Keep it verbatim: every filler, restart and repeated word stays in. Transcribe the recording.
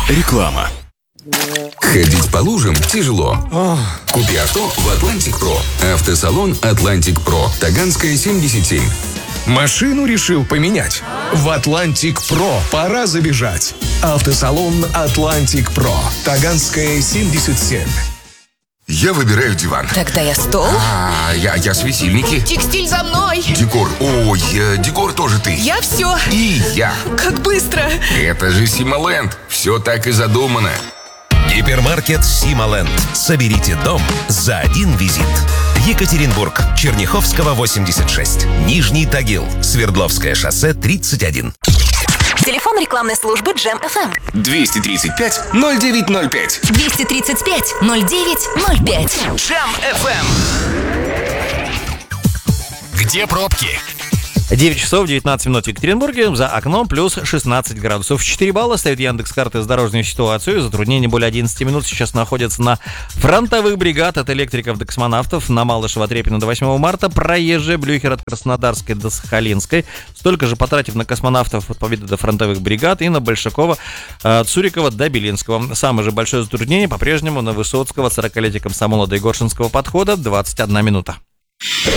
Реклама. Ходить по лужам тяжело. Купи авто в Атлантик Про. Автосалон Атлантик Про. Таганская, семьдесят семь. Машину решил поменять? В Атлантик Про пора забежать. Автосалон Атлантик Про. Таганская, семьдесят семь. Я выбираю диван. Тогда я стол. А, я, я светильники. Текстиль за мной. Декор. Ой, э, декор тоже ты. Я все. И я. Как быстро. Это же Симоленд. Все так и задумано. Гипермаркет Симоленд. Соберите дом за один визит. Екатеринбург, Черняховского, восемьдесят шесть. Нижний Тагил, Свердловское шоссе, тридцать один. Телефон рекламной службы Джем эф эм. двести тридцать пять ноль девять ноль пять. двести тридцать пять ноль девять ноль пять. Джем эф эм. Где пробки? девять часов девятнадцать минут в Екатеринбурге, за окном плюс шестнадцать градусов. четыре балла ставит Яндекс.Карты с дорожную ситуацию. Затруднение более одиннадцать минут сейчас находится на фронтовых бригад от электриков до космонавтов, на Малышево-Трепина до восьмого марта, проезжая Блюхер от Краснодарской до Сахалинской, столько же потратив на космонавтов от Победы до фронтовых бригад и на Большакова от Цурикова до Белинского. Самое же большое затруднение по-прежнему на Высоцкого, сорокалетия комсомола до Егоршинского подхода, двадцать одна минута.